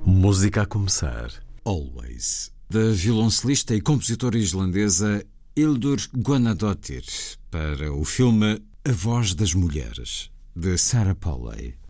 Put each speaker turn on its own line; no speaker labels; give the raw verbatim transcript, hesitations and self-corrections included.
Música a começar.
Always, da violoncelista e compositora islandesa Hildur Guðnadóttir, para o filme A Voz das Mulheres, de Sarah Polley.